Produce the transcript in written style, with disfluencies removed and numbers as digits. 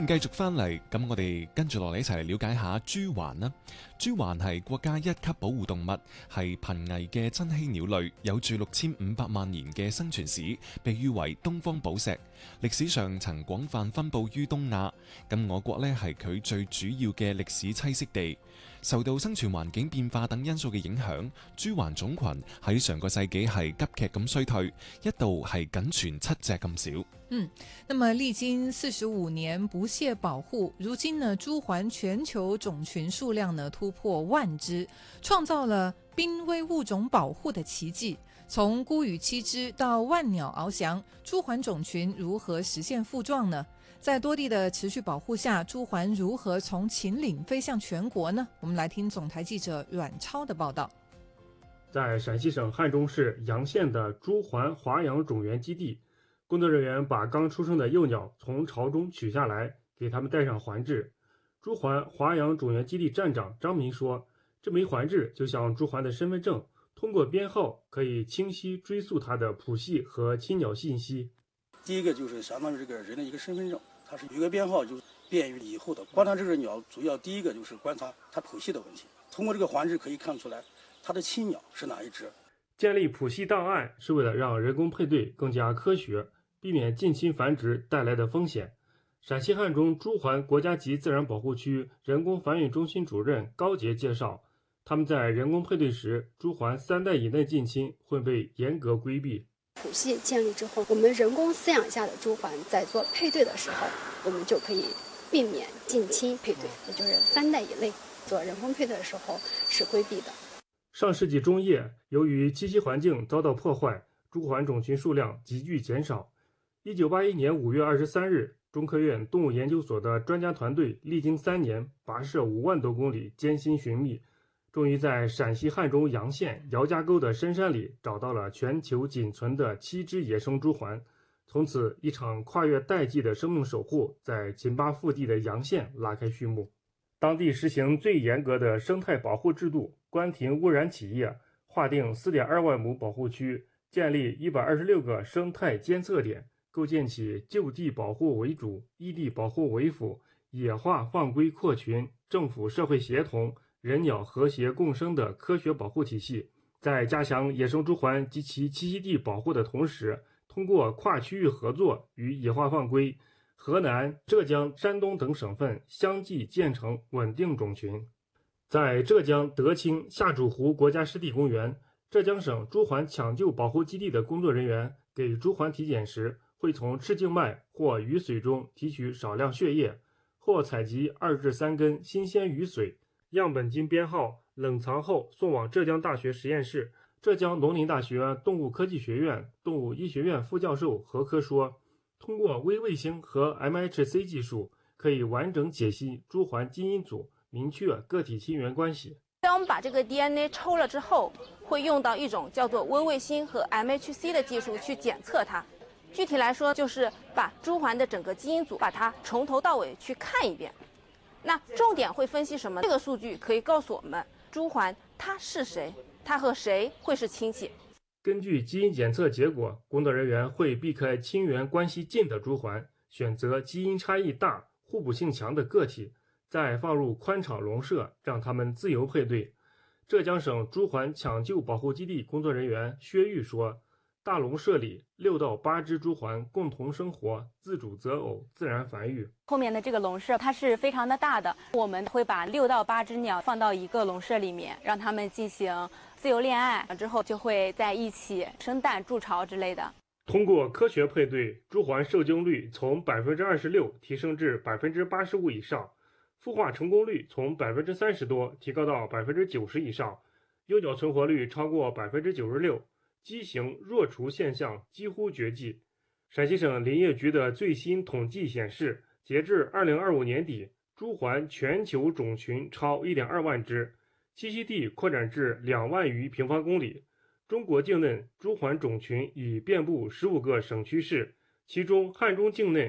繼續翻嚟，咁我哋跟住落嚟一齊嚟了解下朱鹮啦。朱鹮係國家一級保護動物，係瀕危嘅珍稀鳥類，有住6500萬年嘅生存史，被譽為東方寶石。歷史上曾廣泛分佈於東亞，咁我國呢係佢最主要嘅歷史棲息地。受到生存環境變化等因素嘅影響，朱鹮種群喺上個世紀係急劇咁衰退，一度係僅存7隻咁少。 那麼歷經45年不懈保護，如今呢朱鹮全球種群數量呢突破10000隻，創造了瀕危物種保護的奇蹟。從孤羽棲枝到萬鳥翱翔，朱鹮種群如何實現復壯呢？在多地的持續保護下，朱鹮如何從秦嶺飛向全國呢？我們來聽總台記者阮超的報道。 在陕西省漢中市陽縣的朱鹮華陽種源基地，工作人員把剛出生的幼鳥從巢中取下來，給它們戴上環痣。朱鹮華陽種源基地站長張明說，這枚環痣就像朱鹮的身份證，通過編號可以清晰追溯它的譜系和親鳥信息。 第一個就是相當於這個人的一個身份證，它是有一個編號，就便於以後的觀察這個鳥。主要第一個就是觀察它譜系的問題，通過這個環痣可以看出來它的親鳥是哪一隻。 建立譜系檔案是為了讓人工配對更加科學，避免近親繁殖帶來的風險。陝西漢中朱鹮國家級自然保護區人工繁育中心主任高傑介紹，他們在人工配對時，朱鹮3代以內近親會被嚴格規避。 譜系建立之後，我們人工飼養下的朱鹮在做配對的時候，我們就可以避免近親配對，也就是3代以內做人工配對的時候是規避的。 上世紀中葉，由於棲息環境遭到破壞，朱鹮種群數量急劇減少。1981年5月23日，中科院動物研究所的專家團隊歷經3年，跋涉5萬多公里，艱辛尋覓，終於在陝西漢中陽縣姚家溝的深山裡找到了全球僅存的7隻野生朱鹮。從此，一場跨越代際的生命守護在秦巴腹地的陽縣拉開序幕。當地實行最嚴格的生態保護制度，關停污染企業，劃定4.2萬畝保護區，建立126個生態監測點，構建起就地保護為主、異地保護為輔、野化放歸擴群、政府社會協同、人鳥和諧共生的科學保護體系。在加強野生朱鹮及其棲息地保護的同時，通過跨區域合作與野化放歸，河南、浙江、山東等省份相繼建成穩定種群。在浙江德清下渚湖國家濕地公園，浙江省朱鹮搶救保護基地的工作人員給朱鹮體檢時，會從赤靜脈或魚髓中提取少量血液，或採集2至3根新鮮魚髓，樣本經編號冷藏後送往浙江大學實驗室。浙江農林大學動物科技學院動物醫學院副教授何科說，通過微衛星和 MHC 技術，可以完整解析朱鹮基因組，明確個體親緣關係。 當我們把這個 DNA 抽了之後，會用到一種叫做微衛星和 MHC 的技術去檢測它。具體來說，就是把朱鹮的整個基因組，把它從頭到尾去看一遍。那重點會分析什麼？這個數據可以告訴我們，朱鹮它是誰，它和誰會是親戚。 根據基因檢測結果，工作人員會避開親緣關係近的朱鹮，選擇基因差異大、互補性強的個體，再放入寬敞籠舍，讓它們自由配對。浙江省朱鹮搶救保護基地工作人員薛玉說，大籠舍裡6到8隻朱鹮共同生活，自主擇偶，自然繁育。 後面的這個籠舍它是非常的大的，我們會把6到8隻鳥放到一個籠舍裡面，讓它們進行自由戀愛，之後就會在一起生蛋、築巢之類的。 通過科學配對，朱鹮受精率從26%提升至85%以上，孵化成功率從30%多提高到90%以上，幼鳥存活率超過96%，畸形弱雛現象幾乎絕跡。陝西省林業局的最新統計顯示，截至2025年底，朱鹮全球種群超1.2萬隻，棲息地擴展至2萬餘平方公里。中國境內朱鹮種群已遍布15個省區市，其中漢中境內